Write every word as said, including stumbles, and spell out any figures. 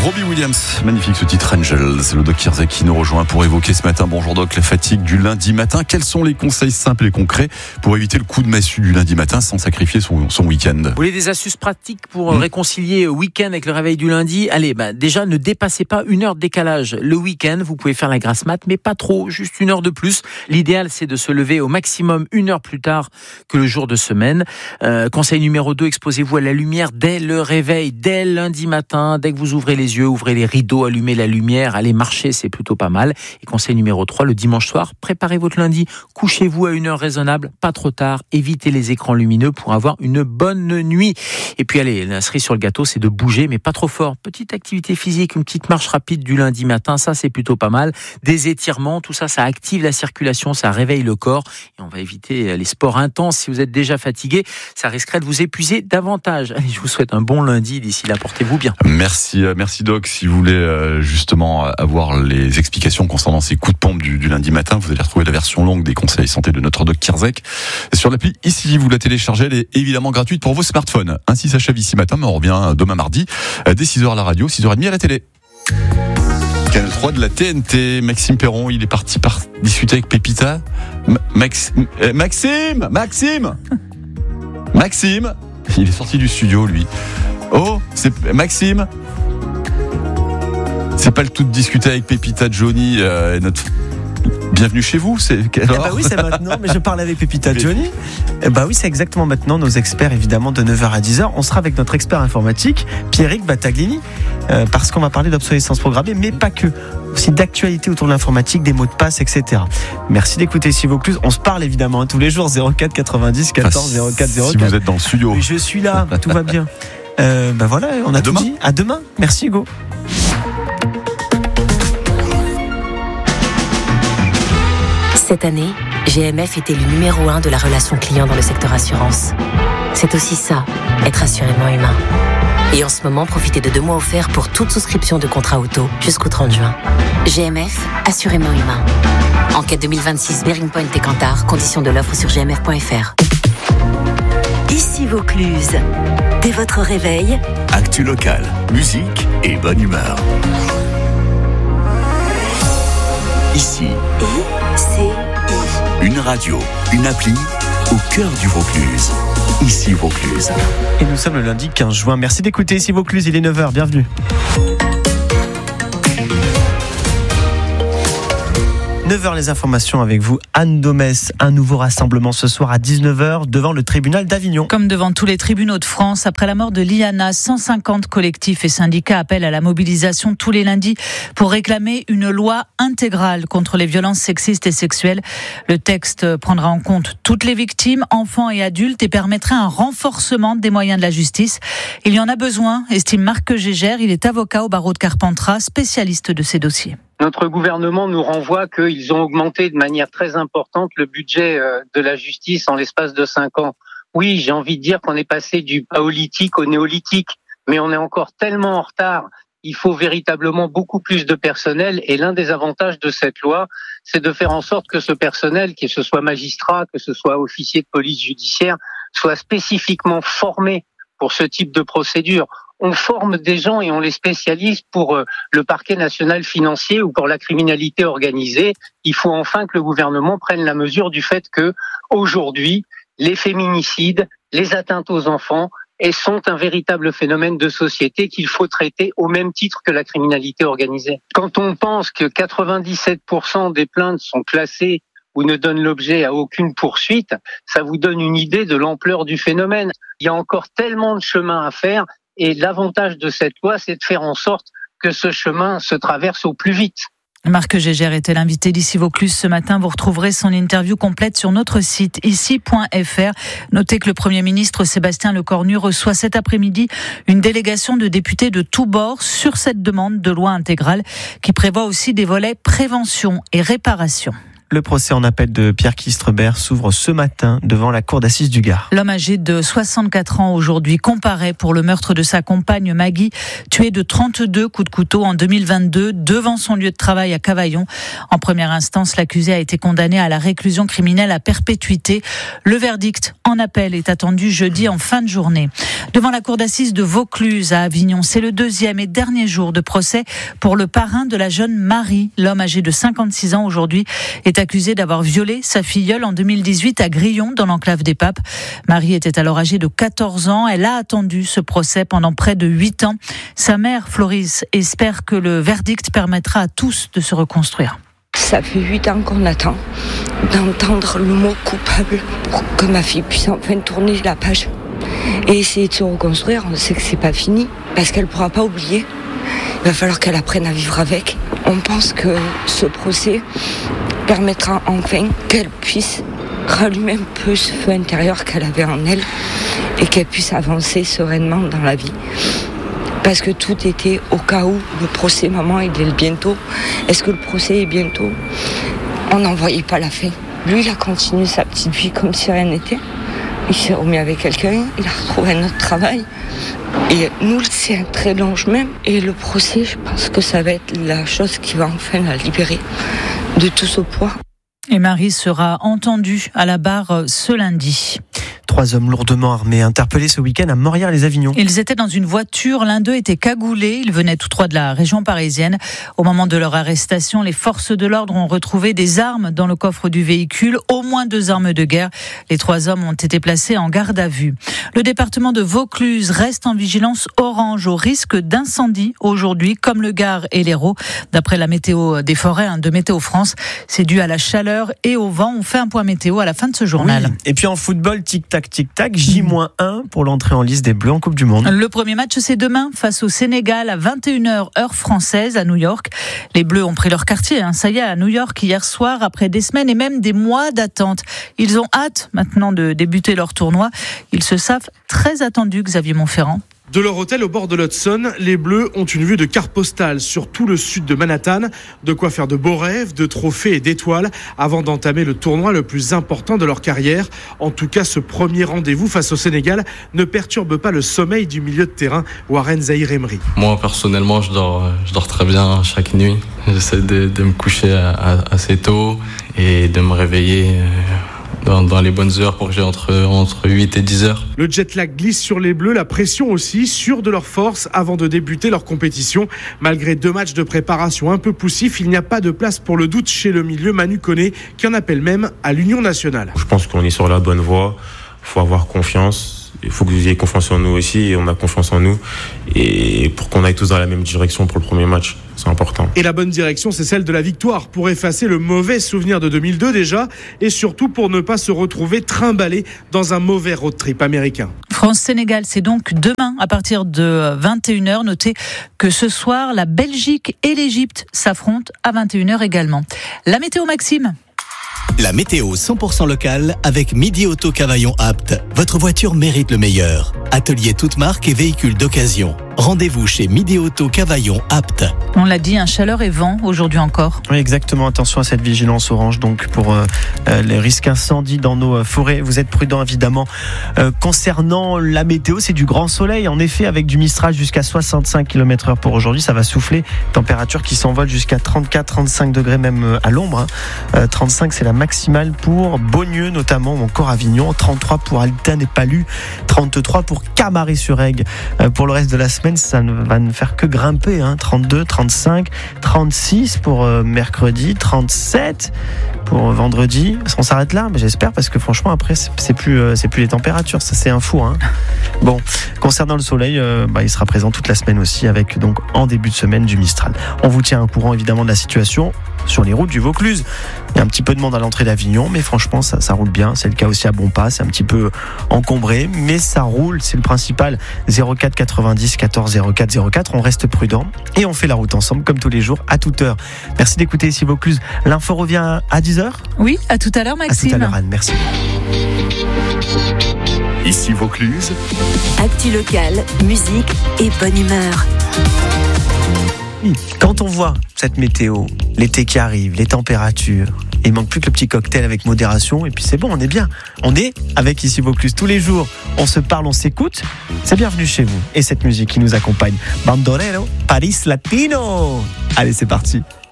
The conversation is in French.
Robbie Williams, magnifique ce titre Angel. C'est le Doc Kirzek qui nous rejoint pour évoquer ce matin. Bonjour Doc, la fatigue du lundi matin. Quels sont les conseils simples et concrets pour éviter le coup de massue du lundi matin sans sacrifier son, son week-end? Vous voulez des astuces pratiques pour mmh. réconcilier week-end avec le réveil du lundi? Allez, bah, déjà ne dépassez pas une heure de décalage. Le week-end, vous pouvez faire la grasse mat, mais pas trop, juste une heure de plus. L'idéal, c'est de se lever au maximum une heure plus tard que le jour de semaine. Euh, conseil numéro deux, exposez-vous à la lumière dès le réveil, dès lundi matin, dès que vous ouvrez les yeux, ouvrez les rideaux, allumez la lumière, allez marcher, c'est plutôt pas mal. Et conseil numéro trois, le dimanche soir, préparez votre lundi, couchez-vous à une heure raisonnable, pas trop tard, évitez les écrans lumineux pour avoir une bonne nuit. Et puis allez, la cerise sur le gâteau, c'est de bouger, mais pas trop fort. Petite activité physique, une petite marche rapide du lundi matin, ça c'est plutôt pas mal. Des étirements, tout ça, ça active la circulation, ça réveille le corps. Et on va éviter les sports intenses. Si vous êtes déjà fatigué, ça risquerait de vous épuiser davantage. Allez, je vous souhaite un bon lundi. D'ici là, portez-vous bien. Merci, merci Doc. Si vous voulez euh, justement avoir les explications concernant ces coups de pompe du, du lundi matin, vous allez retrouver la version longue des conseils santé de notre Doc Kirzek sur l'appli Ici. Vous la téléchargez, elle est évidemment gratuite pour vos smartphones. Ainsi s'achève Ici Matin, mais on revient demain mardi dès six heures à la radio, six heures trente à la télé. Canal trois de la T N T, Maxime Perron, il est parti par discuter avec Pépita. M- Max- euh, Maxime Maxime Maxime Il est sorti du studio, lui. Oh, c'est Maxime. C'est pas le tout de discuter avec Pépita Johnny, euh, notre... Bienvenue chez vous, c'est eh bah oui, c'est maintenant, mais je parle avec Pépita Johnny. Eh bah oui, c'est exactement maintenant nos experts, évidemment, de neuf heures à dix heures. On sera avec notre expert informatique, Pierrick Battaglini, euh, parce qu'on va parler d'obsolescence programmée, mais pas que. Aussi d'actualité autour de l'informatique, des mots de passe, et cetera. Merci d'écouter Si Vaucluse. On se parle évidemment hein, tous les jours, zéro quatre quatre-vingt-dix quatorze zéro quatre zéro quatre. Si vous êtes dans le studio. Oui, je suis là, tout va bien. Euh, bah voilà, on a à tout demain. dit. À demain. Merci Hugo. Cette année, G M F est élu numéro un de la relation client dans le secteur assurance. C'est aussi ça, être assurément humain. Et en ce moment, profitez de deux mois offerts pour toute souscription de contrat auto jusqu'au trente juin. G M F, assurément humain. Enquête deux mille vingt-six, Bearing Point et Kantar, conditions de l'offre sur g m f point f r. Ici Vaucluse. Dès votre réveil, actu locale, musique et bonne humeur. Ici. I C I. Une radio, une appli au cœur du Vaucluse. Ici Vaucluse. Et nous sommes le lundi quinze juin. Merci d'écouter Ici Vaucluse, il est neuf heures, bienvenue. neuf heures les informations avec vous, Anne Domès. Un nouveau rassemblement ce soir à dix-neuf heures devant le tribunal d'Avignon. Comme devant tous les tribunaux de France, après la mort de Liana, cent cinquante collectifs et syndicats appellent à la mobilisation tous les lundis pour réclamer une loi intégrale contre les violences sexistes et sexuelles. Le texte prendra en compte toutes les victimes, enfants et adultes, et permettrait un renforcement des moyens de la justice. Il y en a besoin, estime Marc Gégère. Il est avocat au barreau de Carpentras, spécialiste de ces dossiers. Notre gouvernement nous renvoie qu'ils ont augmenté de manière très importante le budget de la justice en l'espace de cinq ans. Oui, j'ai envie de dire qu'on est passé du paléolithique au néolithique, mais on est encore tellement en retard. Il faut véritablement beaucoup plus de personnel, et l'un des avantages de cette loi, c'est de faire en sorte que ce personnel, que ce soit magistrat, que ce soit officier de police judiciaire, soit spécifiquement formé pour ce type de procédure. On forme des gens et on les spécialise pour le parquet national financier ou pour la criminalité organisée. Il faut enfin que le gouvernement prenne la mesure du fait que, aujourd'hui, les féminicides, les atteintes aux enfants, et sont un véritable phénomène de société qu'il faut traiter au même titre que la criminalité organisée. Quand on pense que quatre-vingt-dix-sept pour cent des plaintes sont classées ou ne donnent l'objet à aucune poursuite, ça vous donne une idée de l'ampleur du phénomène. Il y a encore tellement de chemin à faire. Et l'avantage de cette loi, c'est de faire en sorte que ce chemin se traverse au plus vite. Marc Gégère était l'invité d'Ici Vaucluse ce matin. Vous retrouverez son interview complète sur notre site ici point f r. Notez que le Premier ministre Sébastien Lecornu reçoit cet après-midi une délégation de députés de tous bords sur cette demande de loi intégrale qui prévoit aussi des volets prévention et réparation. Le procès en appel de Pierre Kistrebert s'ouvre ce matin devant la cour d'assises du Gard. L'homme âgé de soixante-quatre ans aujourd'hui comparaît pour le meurtre de sa compagne Maggie, tuée de trente-deux coups de couteau en deux mille vingt-deux devant son lieu de travail à Cavaillon. En première instance, l'accusé a été condamné à la réclusion criminelle à perpétuité. Le verdict en appel est attendu jeudi en fin de journée. Devant la cour d'assises de Vaucluse à Avignon, c'est le deuxième et dernier jour de procès pour le parrain de la jeune Marie. L'homme âgé de cinquante-six ans aujourd'hui est accusé d'avoir violé sa filleule en deux mille dix-huit à Grillon, dans l'enclave des Papes. Marie était alors âgée de quatorze ans. Elle a attendu ce procès pendant près de huit ans. Sa mère, Floris, espère que le verdict permettra à tous de se reconstruire. Ça fait huit ans qu'on attend d'entendre le mot coupable pour que ma fille puisse enfin tourner la page et essayer de se reconstruire. On sait que c'est pas fini parce qu'elle pourra pas oublier. Il va falloir qu'elle apprenne à vivre avec. On pense que ce procès permettra enfin qu'elle puisse rallumer un peu ce feu intérieur qu'elle avait en elle et qu'elle puisse avancer sereinement dans la vie. Parce que tout était au cas où le procès, maman, il est bientôt. Est-ce que le procès est bientôt ? On n'en voyait pas la fin. Lui, il a continué sa petite vie comme si rien n'était. Il s'est remis avec quelqu'un, il a retrouvé un autre travail. Et nous, c'est un très long chemin. Et le procès, je pense que ça va être la chose qui va enfin la libérer de tout ce poids. Et Marie sera entendue à la barre ce lundi. Trois hommes lourdement armés interpellés ce week-end à Morières-les-Avignon. Ils étaient dans une voiture, l'un d'eux était cagoulé, ils venaient tous trois de la région parisienne. Au moment de leur arrestation, les forces de l'ordre ont retrouvé des armes dans le coffre du véhicule, au moins deux armes de guerre. Les trois hommes ont été placés en garde à vue. Le département de Vaucluse reste en vigilance orange au risque d'incendie aujourd'hui, comme le Gard et l'Hérault. D'après la météo des forêts de Météo France, c'est dû à la chaleur et au vent. On fait un point météo à la fin de ce journal. Oui. Et puis en football, tic-tac, tic-tac, J moins un pour l'entrée en lice des Bleus en Coupe du Monde. Le premier match, c'est demain face au Sénégal à vingt et une heures heure française à New York. Les Bleus ont pris leur quartier, hein, ça y est, à New York hier soir, après des semaines et même des mois d'attente. Ils ont hâte maintenant de débuter leur tournoi. Ils se savent très attendus, Xavier Montferrand. De leur hôtel au bord de l'Hudson, les Bleus ont une vue de carte postale sur tout le sud de Manhattan. De quoi faire de beaux rêves, de trophées et d'étoiles avant d'entamer le tournoi le plus important de leur carrière. En tout cas, ce premier rendez-vous face au Sénégal ne perturbe pas le sommeil du milieu de terrain, Warren Zaïre-Emery. Moi, personnellement, je dors, je dors très bien chaque nuit. J'essaie de, de me coucher à, à, assez tôt et de me réveiller Dans, dans les bonnes heures pour que j'ai entre, entre huit et dix heures. Le jet lag glisse sur les Bleus, la pression aussi, sûrs de leur force avant de débuter leur compétition. Malgré deux matchs de préparation un peu poussifs, il n'y a pas de place pour le doute chez le milieu Manu Koné, qui en appelle même à l'union nationale. Je pense qu'on est sur la bonne voie, il faut avoir confiance. Il faut que vous ayez confiance en nous aussi, et on a confiance en nous. Et pour qu'on aille tous dans la même direction pour le premier match, c'est important. Et la bonne direction, c'est celle de la victoire, pour effacer le mauvais souvenir de deux mille deux déjà, et surtout pour ne pas se retrouver trimballé dans un mauvais road trip américain. France-Sénégal, c'est donc demain à partir de vingt et une heures. Notez que ce soir, la Belgique et l'Égypte s'affrontent à vingt et une heures également. La météo, Maxime. La météo cent pour cent locale avec Midi Auto Cavaillon Apt. Votre voiture mérite le meilleur. Atelier toute marque et véhicules d'occasion. Rendez-vous chez Midi Auto Cavaillon Apt. On l'a dit, un chaleur et vent aujourd'hui encore. Oui, exactement. Attention à cette vigilance orange donc pour euh, les risques incendies dans nos forêts. Vous êtes prudents évidemment. Euh, concernant la météo, c'est du grand soleil. En effet, avec du Mistral jusqu'à soixante-cinq kilomètres heure pour aujourd'hui, ça va souffler. Température qui s'envole jusqu'à trente-quatre à trente-cinq degrés même à l'ombre. Hein. Euh, trente-cinq, c'est la maximale pour Beaulieu notamment, ou encore Avignon. trente-trois pour Alten et Palu. trente-trois pour Camaret-sur-Aigle. Euh, pour le reste de la semaine, ça ne va ne faire que grimper, hein. trente-deux, trente-cinq, trente-six pour euh, mercredi, trente-sept pour euh, vendredi. On s'arrête là, mais j'espère, parce que franchement après c'est, c'est plus euh, c'est plus les températures, ça c'est un fou, hein. Bon, concernant le soleil, euh, bah, il sera présent toute la semaine aussi, avec donc en début de semaine du Mistral. On vous tient au courant évidemment de la situation sur les routes du Vaucluse. Il y a un petit peu de monde à l'entrée d'Avignon, mais franchement ça, ça roule bien. C'est le cas aussi à Bonpas, c'est un petit peu encombré, mais ça roule, c'est le principal. Zéro quatre quatre-vingt-dix quatorze zéro quatre zéro quatre, on reste prudent et on fait la route ensemble comme tous les jours à toute heure. Merci d'écouter ici Vaucluse. L'info revient à dix heures. Oui, à tout à l'heure Maxime. À tout à l'heure Anne, merci. Ici Vaucluse. Actu locale, musique et bonne humeur. Quand on voit cette météo, l'été qui arrive, les températures, Et il manque plus que le petit cocktail avec modération. Et puis c'est bon, on est bien. On est avec Ici Vaucluse tous les jours. On se parle, on s'écoute. C'est bienvenue chez vous. Et cette musique qui nous accompagne. Bandolero, Paris Latino. Allez, c'est parti.